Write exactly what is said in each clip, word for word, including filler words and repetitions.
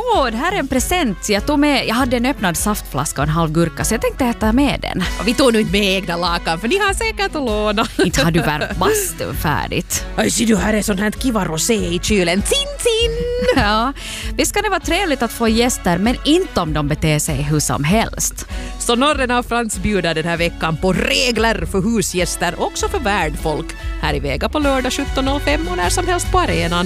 Åh, det här är en present. Jag tog med, jag hade en öppnad saftflaska och en halv gurka, så jag tänkte äta med den. Och vi tog nu inte med egna lakan, för ni har säkert att låna. Inte har du värmt bastun färdigt. Oj, ser du, här är sån här kiva rosé i kylen. Tin, tin! Ja, visst ska det vara trevligt att få gäster, men inte om de beter sig hur som helst. Så Norren av Frans bjuder den här veckan på regler för husgäster, också för värdfolk. Här i Vega på lördag sjutton noll fem och när som helst på arenan.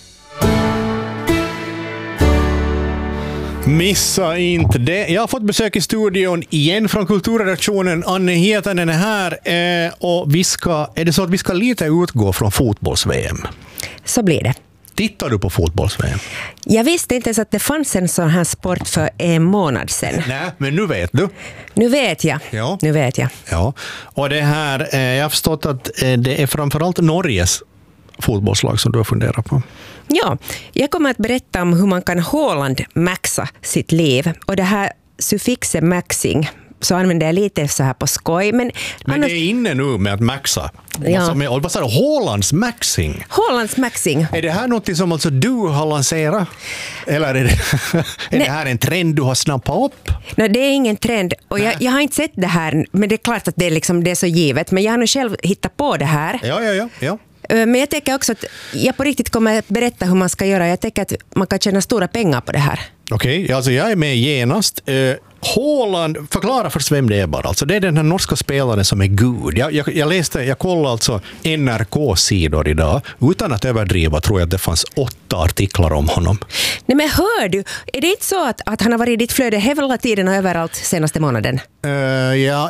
Missa inte det. Jag har fått besök i studion igen från kulturredaktionen. Anne Hietanen är här eh, och vi ska, är det så att vi ska lite utgå från fotbolls-V M? Så blir det. Tittar du på fotbolls-V M? Jag visste inte ens att det fanns en sån här sport för en månad sedan. Nej, men nu vet du. Nu vet jag. Ja. Nu vet jag. Ja. Och det här, eh, jag har förstått att eh, det är framförallt Norges fotbollslag som du har funderat på. Ja, jag kommer att berätta om hur man kan Haaland maxa sitt liv. Och det här suffixet maxing så använder jag lite så här på skoj. Men, men annars... det är inne nu med att maxa. Ja. Alltså, med, vad sa du? Haalands maxing? Haalands maxing. Är det här något som alltså du har lanserat? Eller är, det, är det här en trend du har snappat upp? Nej, det är ingen trend. Och jag, jag har inte sett det här, men det är klart att det är, liksom, det är så givet. Men jag har nu själv hittat på det här. Ja, ja, ja. ja. Men jag tänker också att jag på riktigt kommer att berätta hur man ska göra. Jag tänker att man kan tjäna stora pengar på det här. Okej, okay, alltså jag är med genast. Uh, Haaland, förklara för vem det är bara. Alltså det är den här norska spelaren som är gud. Jag, jag, jag läste, jag kollade alltså N R K-sidor idag. Utan att överdriva tror jag att det fanns åtta artiklar om honom. Nej, men hör du, är det inte så att, att han har varit i ditt flöde hela tiden och överallt senaste månaden? Uh, ja,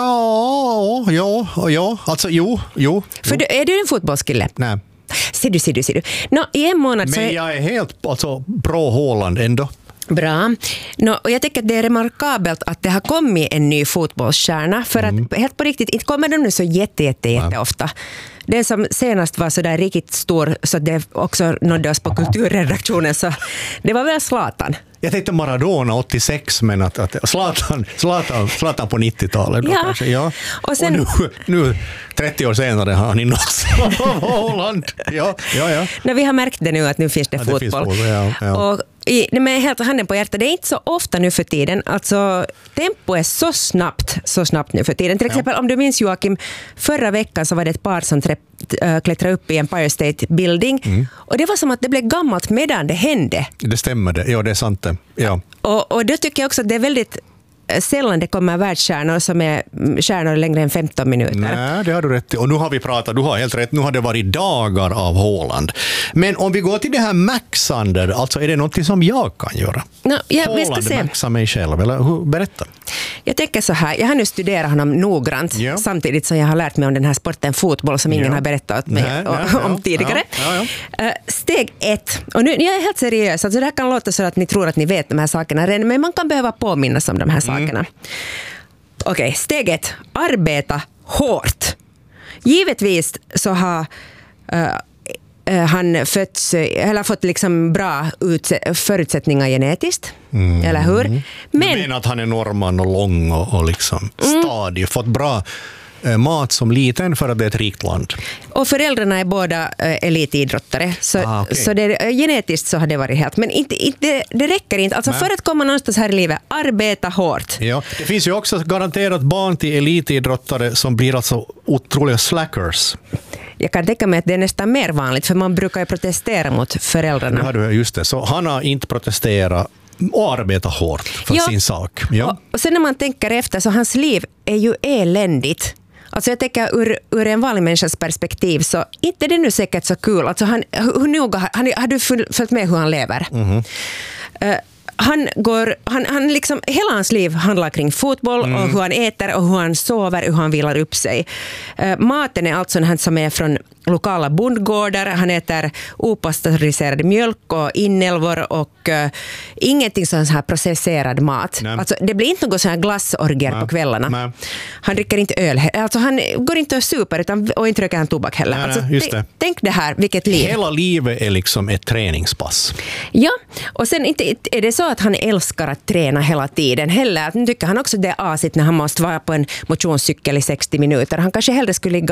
ja, ja, ja, alltså jo, jo. För du, är du en fotbollskille? Nej. Ser du, ser du, ser du. Nå, i en månad men så är... jag är helt alltså, pro Haaland ändå. Bra. Nå, och jag tycker att det är remarkabelt att det har kommit en ny fotbollsstjärna. För mm. att helt på riktigt, inte kommer de nu så jätte, jätte, jätte ofta. Det som senast var så där riktigt stor så det också nådde oss på kulturredaktionen, så det var väl Zlatan. Jag tänkte Maradona åttiosex, men att, att Zlatan, Zlatan, Zlatan på nittiotalet. Då ja. Kanske, ja. Och, sen, och nu, nu trettio år senare har han inåt Haaland. Ja, ja, ja. När vi har märkt det nu att nu finns det ja, fotboll. Det finns fotboll ja, ja. Och i, med helt handen på hjärtat, det är inte så ofta nu för tiden. Alltså, tempo är så snabbt, så snabbt nu för tiden. Till exempel, ja. Om du minns Joakim, förra veckan så var det ett par som tre, äh, klättrade upp i Empire State Building. Mm. Och det var som att det blev gammalt medan det hände. Det stämmer det, ja det är sant det. Ja. Och, och då tycker jag också att det är väldigt sällan det kommer världsstjärnor som är stjärnor längre än femton minuter. Nej, det har du rätt i. Och nu har vi pratat, du har helt rätt, nu har det varit dagar av Haaland. Men om vi går till det här maxande, alltså är det något som jag kan göra? No, ja, Haaland vi ska se. maxa mig själv, eller hur? Berätta. Jag tänker så här, jag har nu studerat honom noggrant, ja. Samtidigt som jag har lärt mig om den här sporten fotboll som ingen ja. har berättat åt mig nej, nej, om ja, tidigare. Ja, ja, ja. Steg ett, och nu jag är helt seriös, alltså det här kan låta så att ni tror att ni vet de här sakerna redan, men man kan behöva påminnas om de här sakerna. Mm. Okej, okay, steg ett, arbeta hårt. Givetvis så har uh, han fötts, eller fått liksom bra utse- förutsättningar genetiskt, mm. eller hur? Men, du menar att han är norrman och lång och, och liksom stadig, mm. fått bra eh, mat som liten för att det är ett rikt land. Och föräldrarna är båda eh, elitidrottare, så, ah, okay. så det, genetiskt så har det varit helt. Men inte, inte, det räcker inte. Alltså för att komma någonstans här i livet, arbeta hårt. Ja, det finns ju också garanterat barn till elitidrottare som blir alltså otroliga slackers. Jag kan tänka mig att det är nästan mer vanligt, för man brukar ju protestera mot föräldrarna. Ja, du, just det. Så han har inte protesterat och arbetat hårt för ja. sin sak. Ja. Och, och sen när man tänker efter så hans liv är ju eländigt. Alltså jag tänker ur, ur en vanlig människas perspektiv så inte det nu säkert så kul. Alltså han, hur noga, han, har du följt med hur han lever? Mm-hmm. Uh, Han går, han, han liksom, hela hans liv handlar kring fotboll mm. och hur han äter och hur han sover, hur han vilar upp sig. Uh, maten är alltså en som är från lokala bondgårdar. Han äter opastöriserad mjölk och inälvor och uh, ingenting sån här processerad mat. Alltså, det blir inte någon sån här glassorger nej. På kvällarna. Nej. Han dricker inte öl. Alltså, han går inte och super utan, och inte röker han tobak heller. Nej, alltså, just det. Tänk det här, vilket liv. Hela livet är liksom ett träningspass. Ja, och sen inte, är det så att han älskar att träna hela tiden heller. Nu tycker han också det är asigt när han måste vara på en motionscykel i sextio minuter. Han kanske hellre skulle ligga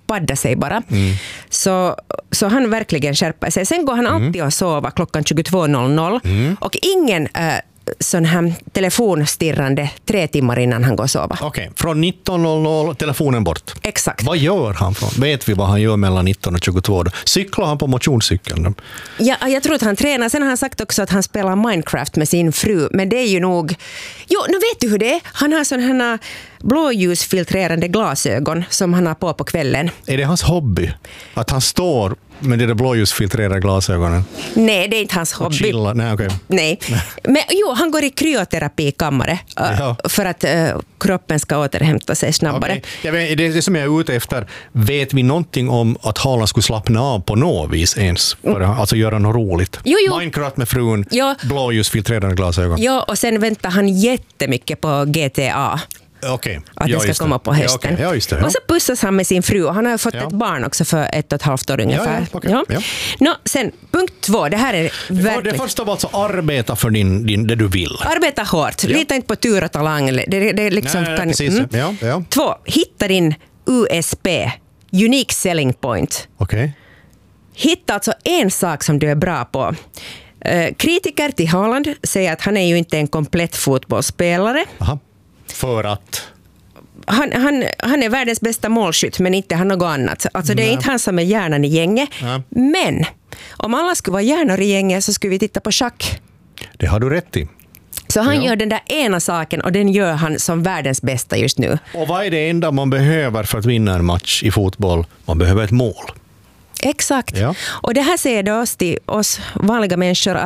padda sig bara. Mm. Så, så han verkligen skärper sig. Sen går han alltid mm. och sova klockan tjugotvå noll noll mm. och ingen äh, sån här telefonstirrande tre timmar innan han går och sova. Okej, okay. Från nitton noll noll telefonen bort. Exakt. Vad gör han? Från? Vet vi vad han gör mellan nitton och tjugotvå? Då? Cyklar han på motionscykeln? Ja, jag tror att han tränar. Sen har han sagt också att han spelar Minecraft med sin fru. Men det är ju nog... Jo, nu vet du hur det är. Han har sådana här blåljusfiltrerande glasögon som han har på på kvällen. Är det hans hobby? Att han står med de där blåljusfiltrerade glasögonen? Nej, det är inte hans hobby. Chilla. Nej, okay. Nej. Men jo, han går i kryoterapi i kammare ja. för att uh, kroppen ska återhämta sig snabbare. Okay. Jag vet, det är det som jag är ute efter. Vet vi någonting om att Haaland skulle slappna av på något vis ens? För att alltså göra något roligt. Jo, jo. Minecraft med frun, ja. Blåljusfiltrerade glasögon. Ja, och sen väntar han jättemycket på G T A. Okay. Att ja, det ska komma på hösten. Ja, okay. ja, just det, ja. Och så pussas han med sin fru. Han har fått ja. ett barn också för ett och ett halvt år ungefär. Ja, ja, okay. ja. Ja. Nå, sen, punkt två. Det här är verkligen... Det första var alltså arbeta för din, din, det du vill. Arbeta hårt. Ja. Lita inte på tur och talang. Det, det, det liksom Nej, kan, precis. Mm. Ja, ja. Två. Hitta din U S P. Unique selling point. Okej. Okay. Hitta alltså en sak som du är bra på. Uh, kritiker till Haaland säger att han är ju inte en komplett fotbollsspelare. Aha. För att... Han, han, han är världens bästa målskytt, men inte han något annat. Alltså det är Nej. inte han som är hjärnan i gänget. Nej. Men om alla skulle vara hjärnor i gänget så skulle vi titta på schack. Det har du rätt i. Så han ja. gör den där ena saken och den gör han som världens bästa just nu. Och vad är det enda man behöver för att vinna en match i fotboll? Man behöver ett mål. Exakt. Ja. Och det här säger då oss till oss vanliga människor